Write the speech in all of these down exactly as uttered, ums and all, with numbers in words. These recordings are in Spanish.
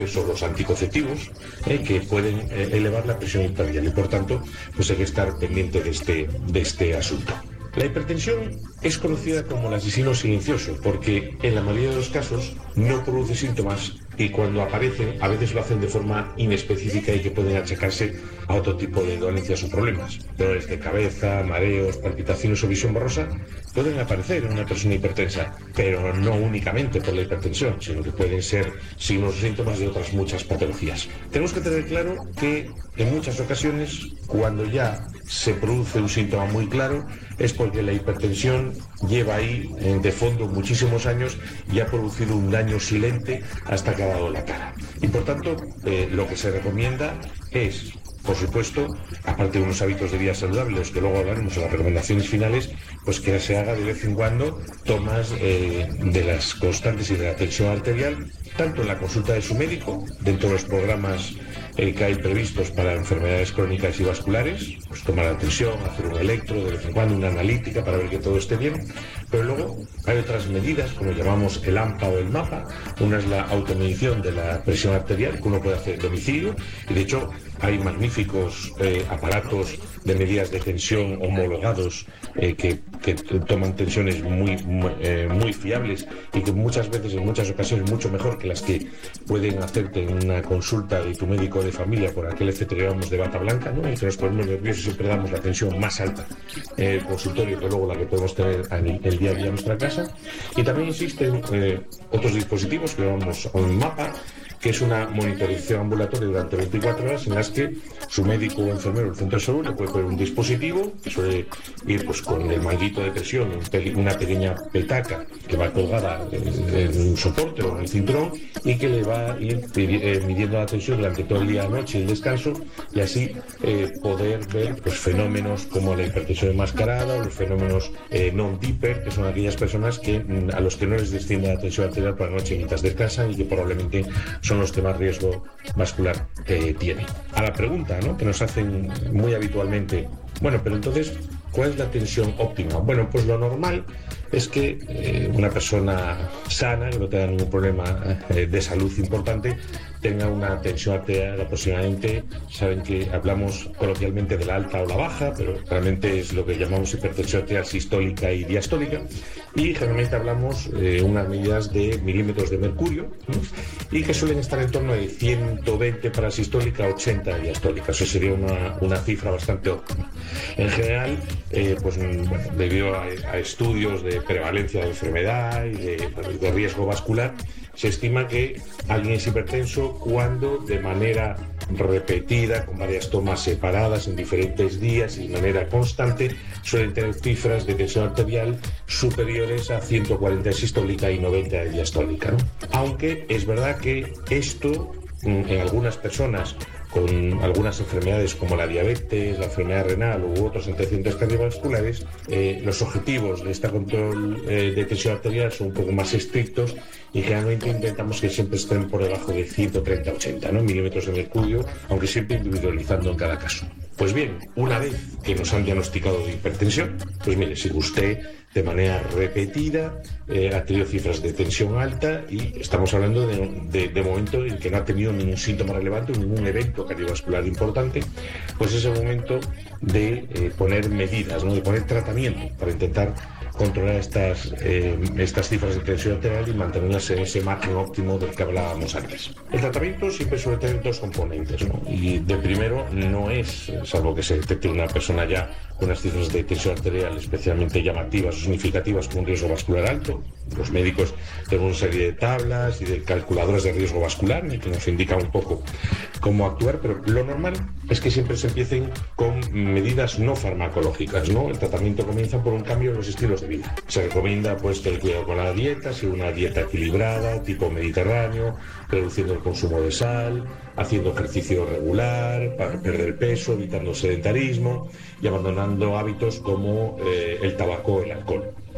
son los anticonceptivos, eh, que pueden eh, elevar la presión arterial y por tanto pues hay que estar pendiente de este, de este asunto. La hipertensión es conocida como el asesino silencioso porque en la mayoría de los casos no produce síntomas y cuando aparecen a veces lo hacen de forma inespecífica y que pueden achacarse a otro tipo de dolencias o problemas. Dolores de cabeza, mareos, palpitaciones o visión borrosa pueden aparecer en una persona hipertensa, pero no únicamente por la hipertensión, sino que pueden ser signos o síntomas de otras muchas patologías. Tenemos que tener claro que en muchas ocasiones, cuando ya se produce un síntoma muy claro, es porque la hipertensión lleva ahí eh, de fondo muchísimos años y ha producido un daño silente hasta que ha dado la cara. Y por tanto, eh, lo que se recomienda es, por supuesto, aparte de unos hábitos de vida saludables, que luego hablaremos en las recomendaciones finales, pues que se haga de vez en cuando tomas eh, de las constantes y de la tensión arterial, tanto en la consulta de su médico, dentro de los programas eh, que hay previstos para enfermedades crónicas y vasculares, pues tomar la tensión, hacer un electro, de vez en cuando una analítica para ver que todo esté bien, pero luego hay otras medidas, como llamamos el AMPA o el MAPA. Una es la automedición de la presión arterial, que uno puede hacer en domicilio, y de hecho hay magníficos eh, aparatos de medidas de tensión homologados eh, que, que toman tensiones muy, muy, eh, muy fiables y que muchas veces, en muchas ocasiones, mucho mejor que las que pueden hacerte en una consulta de tu médico de familia por aquel efecto que llamamos de bata blanca, ¿no? Y que nos ponemos nerviosos y siempre damos la tensión más alta en el consultorio que luego la que podemos tener el día a día en nuestra casa. Y también existen eh, otros dispositivos que llamamos un MAPA, que es una monitorización ambulatoria durante veinticuatro horas en las que su médico o enfermero del centro de salud le puede poner un dispositivo que suele ir pues con el manguito de presión, una pequeña petaca que va colgada en, en un soporte o en el cinturón y que le va a ir eh, midiendo la tensión durante todo el día, la noche y el descanso, y así eh, poder ver pues fenómenos como la hipertensión enmascarada o los fenómenos eh, non-diper, que son aquellas personas que a los que no les desciende la tensión arterial por la noche mientras descansan y que probablemente son los que más riesgo vascular eh, tienen. A la pregunta, ¿no?, que nos hacen muy habitualmente, bueno, pero entonces, ¿cuál es la tensión óptima? Bueno, pues lo normal es que eh, una persona sana, que no tenga ningún problema eh, de salud importante, tenga una tensión arterial aproximadamente, saben que hablamos coloquialmente de la alta o la baja, pero realmente es lo que llamamos hipertensión arterial sistólica y diastólica, y generalmente hablamos de eh, unas medidas de milímetros de mercurio, ¿no?, y que suelen estar en torno de ciento veinte para sistólica, ochenta diastólica. Eso sería una, una cifra bastante óptima. En general, eh, pues bueno, debido a, a estudios de prevalencia de enfermedad y de, de riesgo vascular, se estima que alguien es hipertenso cuando de manera repetida, con varias tomas separadas en diferentes días y de manera constante, suelen tener cifras de tensión arterial superiores a ciento cuarenta sistólica y noventa diastólica, ¿no? Aunque es verdad que esto en algunas personas con algunas enfermedades como la diabetes, la enfermedad renal u otros antecedentes cardiovasculares, eh, los objetivos de este control eh, de tensión arterial son un poco más estrictos y generalmente intentamos que siempre estén por debajo de ciento treinta a ochenta, ¿no?, milímetros de mercurio, aunque siempre individualizando en cada caso. Pues bien, una vez que nos han diagnosticado de hipertensión, pues mire, si usted de manera repetida eh, ha tenido cifras de tensión alta y estamos hablando de, de, de momento en que no ha tenido ningún síntoma relevante, ningún evento cardiovascular importante, pues es el momento de eh, poner medidas, ¿no?, de poner tratamiento para intentar controlar estas, eh, estas cifras de tensión arterial y mantenerlas en ese margen óptimo del que hablábamos antes. El tratamiento siempre suele tener dos componentes, ¿no? Y de primero no es, salvo que se detecte una persona ya con unas cifras de tensión arterial especialmente llamativas o significativas con un riesgo vascular alto. Los médicos tenemos una serie de tablas y de calculadoras de riesgo vascular que nos indican un poco cómo actuar, pero lo normal es que siempre se empiecen con medidas no farmacológicas, ¿no? El tratamiento comienza por un cambio en los estilos de vida. Se recomienda pues tener cuidado con la dieta, si una dieta equilibrada, tipo mediterráneo, reduciendo el consumo de sal, haciendo ejercicio regular para perder peso, evitando sedentarismo y abandonando hábitos como eh, el tabaco o el alcohol.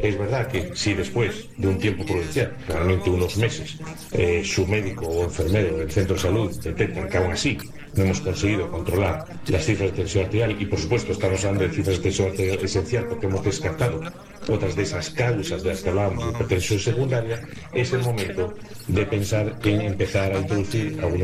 Es verdad que si después de un tiempo prudencial, realmente unos meses, eh, su médico o enfermero del centro de salud detectan que aún así no hemos conseguido controlar las cifras de tensión arterial, y por supuesto estamos hablando de cifras de tensión arterial esencial porque hemos descartado otras de esas causas de las que hablábamos de hipertensión secundaria, es el momento de pensar en empezar a introducir algunos